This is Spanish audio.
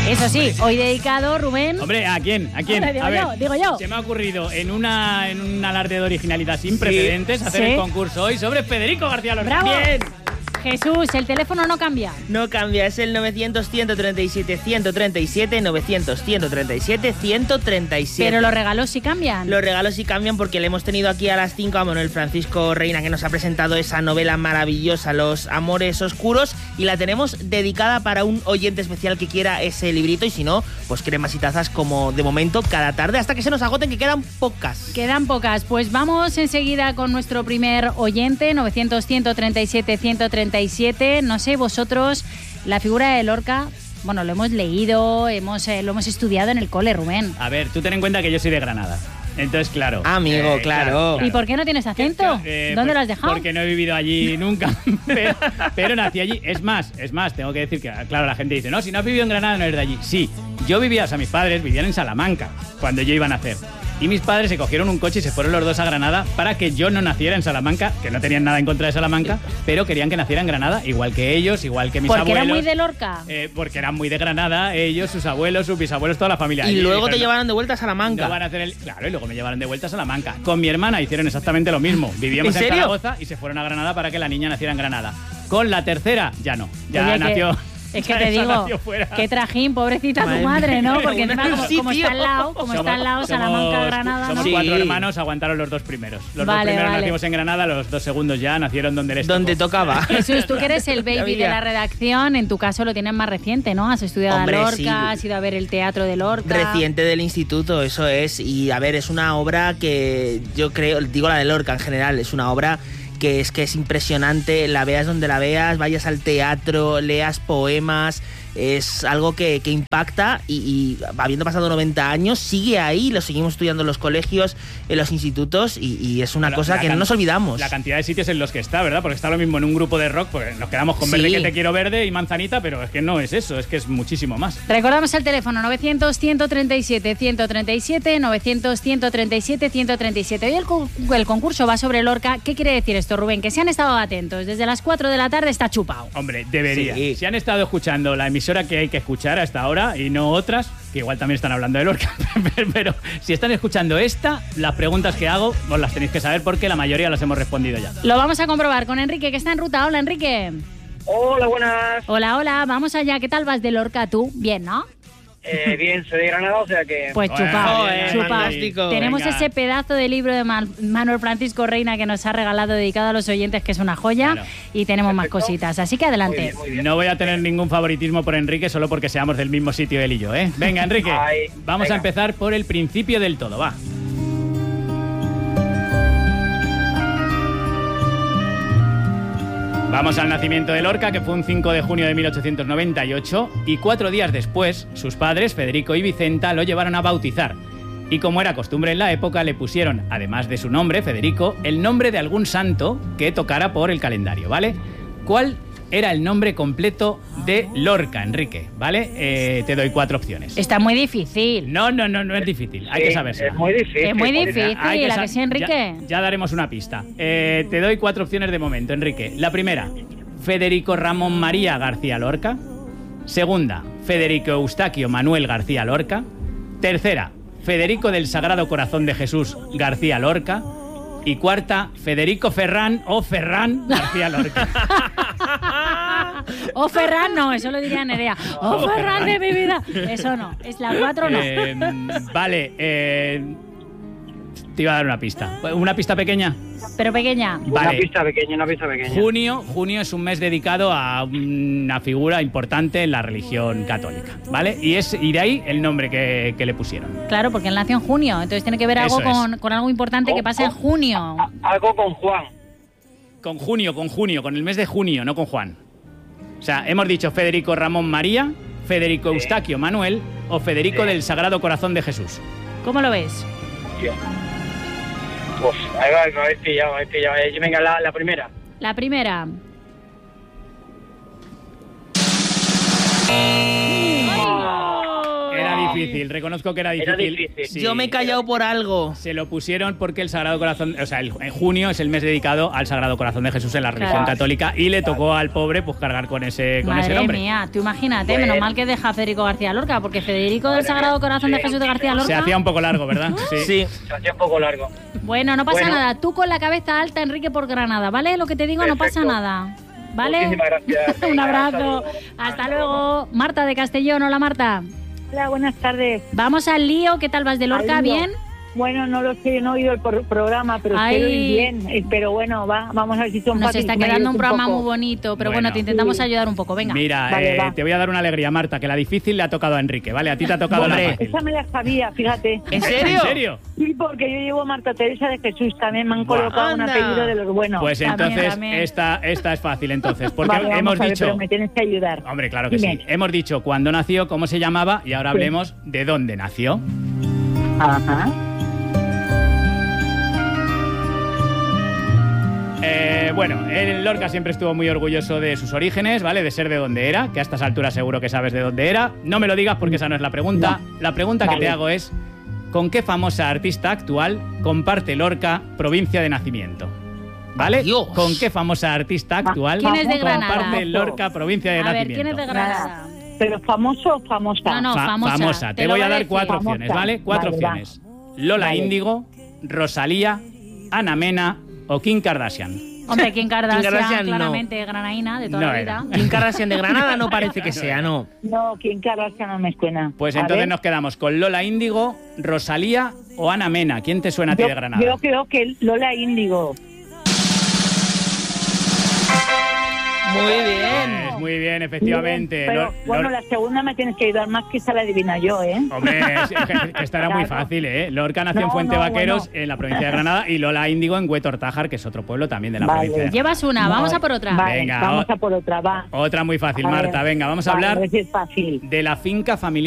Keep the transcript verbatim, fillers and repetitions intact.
Eso sí, hoy dedicado, Rubén... Hombre, ¿a quién? ¿A quién? Hombre, digo a ver, yo, digo yo. Se me ha ocurrido en, una, en un alarde de originalidad sin sí. precedentes hacer ¿Sí? el concurso hoy sobre Federico García Lorca. ¡Bravo! Bien. Jesús, el teléfono no cambia. No cambia, es el novecientos, ciento treinta y siete, ciento treinta y siete, novecientos, ciento treinta y siete, ciento treinta y siete. Pero los regalos sí cambian. Los regalos sí cambian porque le hemos tenido aquí a las cinco a Manuel Francisco Reina, que nos ha presentado esa novela maravillosa, Los Amores Oscuros, y la tenemos dedicada para un oyente especial que quiera ese librito, y si no, pues cremas y tazas como de momento cada tarde, hasta que se nos agoten, que quedan pocas. Quedan pocas. Pues vamos enseguida con nuestro primer oyente, novecientos, ciento treinta y siete, ciento treinta y siete. No sé, vosotros, la figura de Lorca, bueno, lo hemos leído, hemos, eh, lo hemos estudiado en el cole, Rubén. A ver, tú ten en cuenta que yo soy de Granada. Entonces, claro. Amigo, eh, claro. claro, claro. ¿Y por qué no tienes acento? Eh, ¿Dónde por, lo has dejado? Porque no he vivido allí nunca, pero, pero nací allí. Es más, es más, tengo que decir que, claro, la gente dice, no, si no has vivido en Granada no eres de allí. Sí, yo vivía, o sea, mis padres vivían en Salamanca cuando yo iba a nacer. Y mis padres se cogieron un coche y se fueron los dos a Granada para que yo no naciera en Salamanca, que no tenían nada en contra de Salamanca, pero querían que naciera en Granada, igual que ellos, igual que mis porque abuelos. Porque era muy de Lorca. Eh, porque eran muy de Granada, ellos, sus abuelos, sus bisabuelos, toda la familia. Y allí, luego te no, llevaron de vuelta a Salamanca. No van a hacer el, claro, y luego me llevaron de vuelta a Salamanca. Con mi hermana hicieron exactamente lo mismo. Vivíamos ¿En en, serio? Zaragoza y se fueron a Granada para que la niña naciera en Granada. Con la tercera, ya no. Ya Oye, nació... Que... Es que te digo, qué trajín, pobrecita tu madre, ¿no? Porque encima, como, como está al lado, como somos, está al lado, somos, Salamanca, Granada, Somos ¿no? cuatro sí. hermanos, aguantaron los dos primeros. Los vale, dos primeros vale. nacimos en Granada, los dos segundos ya nacieron donde les Donde tocó. tocaba. Jesús, tú que eres el baby de la redacción, en tu caso lo tienes más reciente, ¿no? Has estudiado Hombre, a Lorca, sí. has ido a ver el teatro de Lorca. Reciente del instituto, eso es. Y a ver, es una obra que yo creo, digo la de Lorca en general, es una obra que es que es impresionante, la veas donde la veas, vayas al teatro, leas poemas, es algo que, que impacta y, y habiendo pasado noventa años sigue ahí, lo seguimos estudiando en los colegios, en los institutos y, y es una la, cosa la que no nos olvidamos. La cantidad de sitios en los que está, ¿verdad? Porque está lo mismo en un grupo de rock, pues nos quedamos con Sí. Verde que te quiero verde y Manzanita, pero es que no es eso, es que es muchísimo más. Recordamos el teléfono novecientos, ciento treinta y siete, ciento treinta y siete, novecientos, ciento treinta y siete, ciento treinta y siete. Hoy el, co- el concurso va sobre Lorca. ¿Qué quiere decir esto, Rubén? Que si han estado atentos desde las cuatro de la tarde está chupado. Hombre, debería. Sí. Si han estado escuchando la emisora que hay que escuchar hasta ahora y no otras, que igual también están hablando de Lorca, pero si están escuchando esta, las preguntas que hago os las tenéis que saber porque la mayoría las hemos respondido ya. Lo vamos a comprobar con Enrique, que está en ruta. Hola, Enrique. Hola, buenas. Hola, hola, vamos allá. ¿Qué tal vas de Lorca tú? Bien, ¿no? Eh, bien, soy de Granada, o sea que... Pues Bueno, chupado, bien, chupado. fantástico. Tenemos Venga. ese pedazo de libro de Man- Manuel Francisco Reina que nos ha regalado, dedicado a los oyentes, que es una joya, Claro. y tenemos más Perfecto. cositas. Así que Muy adelante. bien, muy bien. No voy a tener ningún favoritismo por Enrique solo porque seamos del mismo sitio él y yo, ¿eh? Venga, Enrique, Ay, vamos venga. a empezar por el principio del todo, va. Vamos al nacimiento de Lorca, que fue un cinco de junio de mil ochocientos noventa y ocho, y cuatro días después, sus padres, Federico y Vicenta, lo llevaron a bautizar. Y como era costumbre en la época, le pusieron, además de su nombre, Federico, el nombre de algún santo que tocara por el calendario, ¿vale? ¿Cuál era el nombre completo de Lorca, Enrique? ¿Vale? Eh, te doy cuatro opciones. Está muy difícil. No, no, no, no es difícil, hay Sí, que saberse. Es muy difícil. Es muy muy difícil. Hay ¿la sa- que sí, Enrique? Ya, ya daremos una pista. Eh, te doy cuatro opciones de momento, Enrique. La primera, Federico Ramón María García Lorca. Segunda, Federico Eustaquio Manuel García Lorca. Tercera, Federico del Sagrado Corazón de Jesús García Lorca. Y cuarta, Federico Ferrán o Ferrán García Lorca. O Ferran, no, eso lo diría Nerea. O Ferran de mi vida. Eso no, es la cuatro no. Eh, vale, eh, te iba a dar una pista. ¿Una pista pequeña? Pero pequeña. Una Vale. pista pequeña, una pista pequeña. Junio, junio es un mes dedicado a una figura importante en la religión católica, ¿vale? Y es y de ahí el nombre que, que le pusieron. Claro, porque él nació en junio, entonces tiene que ver algo Eso es. con, con algo importante que pasa en junio. Algo con Juan. Con junio, con junio, con el mes de junio, no con Juan. O sea, hemos dicho Federico Ramón María, Federico Sí. Eustaquio Manuel o Federico Sí. del Sagrado Corazón de Jesús. ¿Cómo lo ves? Tío. Uf, ahí va, me habéis pillado, me habéis pillado. Eh, Venga, la, la primera. La primera. Era difícil, reconozco que era Era difícil. difícil. Sí. Yo me he callado por algo. Se lo pusieron porque el Sagrado Corazón, o sea, el, en junio es el mes dedicado al Sagrado Corazón de Jesús en la religión Claro. católica y le tocó al pobre pues cargar con ese, con ese Madre nombre. mía, tú imagínate, Bueno. menos mal que deja a Federico García Lorca, porque Federico del Sagrado Corazón de Jesús de García Lorca. Se hacía un poco largo, ¿verdad? Sí. Se hacía un poco largo. Bueno, no pasa Bueno. nada. Tú con la cabeza alta, Enrique, por Granada, ¿vale? Lo que te digo, no pasa Perfecto. nada. ¿Vale? Muchísimas gracias. Un Venga, abrazo. hasta Hasta luego. luego. Marta de Castellón. Hola, Marta. Hola, buenas tardes. Vamos al lío. ¿Qué tal vas de Lorca? Al lío. ¿Bien? Bueno, no lo sé, no he oído el por- programa, pero Ay. espero ir bien. Eh, Pero bueno, va, vamos a ver si son Nos fáciles, está que me quedando un ayudes programa poco. muy bonito, pero bueno, Bueno. te intentamos Sí. ayudar un poco. Venga. Mira, Vale, eh, va. te voy a dar una alegría, Marta, que la difícil le ha tocado a Enrique, ¿vale? A ti te ha tocado Hombre. la fácil. Esa me la sabía, fíjate. ¿En serio? ¿En serio? Sí, porque yo llevo Marta Teresa de Jesús, también me han Buah. colocado un Anda. apellido de los buenos. Pues También, entonces también. esta esta es fácil entonces, porque Vale, vamos hemos a ver, dicho, pero me tienes que ayudar. hombre, claro que Dime. sí. Hemos dicho cuándo nació, cómo se llamaba y ahora Sí. hablemos de dónde nació. Ajá. Eh, bueno, el Lorca siempre estuvo muy orgulloso de sus orígenes, ¿vale? De ser de donde era, que a estas alturas seguro que sabes de dónde era. No me lo digas porque esa no es la pregunta. La pregunta que Vale. te hago es, ¿con qué famosa artista actual comparte Lorca provincia de nacimiento? ¿Vale? Adiós. ¿Con qué famosa artista actual ¿Quién es de Granada? comparte Lorca provincia de A ver, nacimiento? ¿quién es de Granada? ¿Pero famoso o famosa? No, no. Fa- famosa. Te Te, lo voy voy a a dar decir. cuatro Famosa. opciones, ¿vale? Cuatro Vale, va. opciones. Lola Vale. Índigo, Rosalía, Ana Mena o Kim Kardashian. Hombre, Kim Kardashian, Kim Kardashian, no. claramente granaína de toda No la era. vida. Kim Kardashian de Granada no parece que sea, ¿no? No, ¿quién Kardashian no me suena? Pues A entonces ver. nos quedamos con Lola Índigo, Rosalía o Ana Mena. ¿Quién te suena a ti yo, de Granada? yo creo que Lola Índigo. Muy bien. Pues muy bien, efectivamente. Pero, Lo- bueno, Lor- la segunda me tienes que ayudar más, quizá la adivina yo, ¿eh? Hombre, es- es que esta era muy Claro. fácil, ¿eh? Lorca nació en No, Fuente no, Vaqueros, bueno. en la provincia de Granada, y Lola Índigo en Huetortájar, que es otro pueblo también de la Vale. provincia de Granada. Llevas una, vamos a por otra. Vale, Venga, vamos o- a por otra, va. Otra muy fácil, A ver. Marta. Venga, vamos a Vale, hablar a ver si es fácil. de la finca familiar